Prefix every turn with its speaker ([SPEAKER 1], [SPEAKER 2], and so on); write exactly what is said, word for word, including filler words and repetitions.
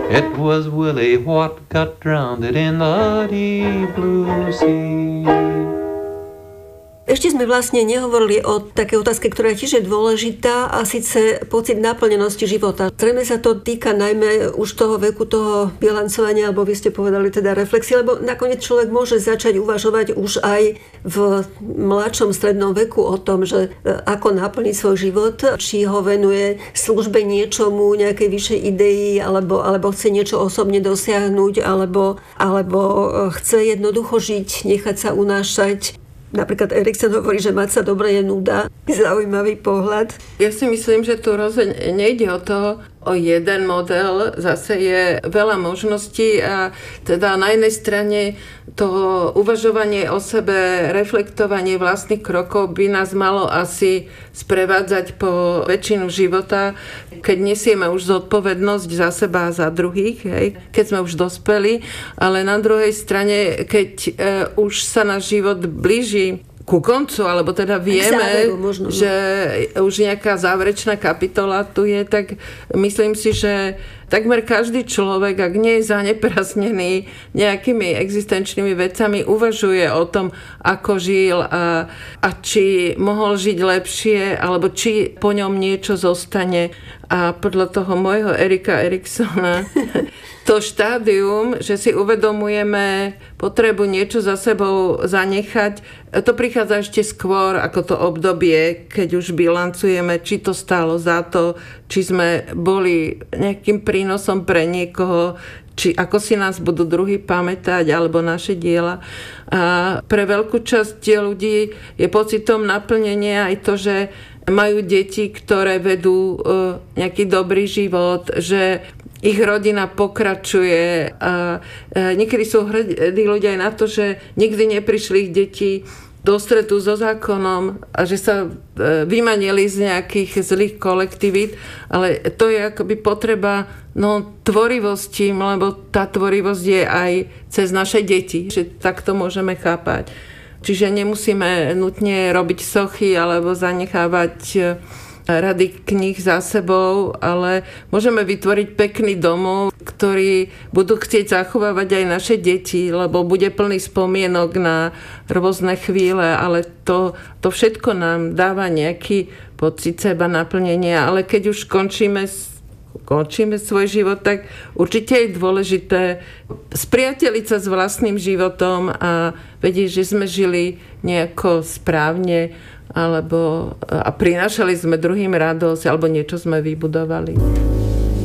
[SPEAKER 1] It was Willie what got drowned in the deep blue sea.
[SPEAKER 2] Ešte sme vlastne nehovorili o takej otázke, ktorá tiež je dôležitá, a síce pocit naplnenosti života. Zrejme sa to týka najmä už toho veku, toho bilancovania, alebo vy ste povedali teda reflexie, lebo nakoniec človek môže začať uvažovať už aj v mladšom strednom veku o tom, že ako naplniť svoj život, či ho venuje službe niečomu, nejakej vyššej idei, alebo, alebo chce niečo osobne dosiahnuť, alebo, alebo chce jednoducho žiť, nechať sa unášať. Napríklad Erikson hovorí, že mať sa dobre je nuda. Zaujímavý pohľad.
[SPEAKER 3] Ja si myslím, že tu rozhodne nejde o to, o jeden model. Zase je veľa možností a teda na jednej strane to uvažovanie o sebe, reflektovanie vlastných krokov by nás malo asi sprevádzať po väčšinu života, keď nesieme už zodpovednosť za seba a za druhých, hej, keď sme už dospeli, ale na druhej strane, keď e, už sa náš život blíži ku koncu, alebo teda vieme, záveru, možno, že už nejaká záverečná kapitola tu je, tak myslím si, že takmer každý človek, ak nie je zaneprázdnený nejakými existenčnými vecami, uvažuje o tom, ako žil a, a či mohol žiť lepšie, alebo či po ňom niečo zostane. A podľa toho môjho Erika Eriksona to štádium, že si uvedomujeme potrebu niečo za sebou zanechať, to prichádza ešte skôr ako to obdobie, keď už bilancujeme, či to stálo za to, či sme boli nejakým prínosom pre niekoho, či ako si nás budú druhí pamätať, alebo naše diela. A pre veľkú časť ľudí je pocitom naplnenia aj to, že majú deti, ktoré vedú nejaký dobrý život, že ich rodina pokračuje a niekedy sú hrdí ľudia aj na to, že nikdy neprišli ich deti do stretu so zákonom a že sa vymanili z nejakých zlých kolektivít, ale to je akoby potreba no, tvorivosti, lebo tá tvorivosť je aj cez naše deti, že takto môžeme chápať. Čiže nemusíme nutne robiť sochy alebo zanechávať rady kníh za sebou, ale môžeme vytvoriť pekný domov, ktorý budú chcieť zachovávať aj naše deti, lebo bude plný spomienok na rôzne chvíle, ale to, to všetko nám dáva nejaký pocit seba naplnenia, ale keď už končíme končíme svoj život, tak určite je dôležité spriateliť sa s vlastným životom a vedieť, že sme žili nejako správne alebo a prinášali sme druhým radosť alebo niečo sme vybudovali.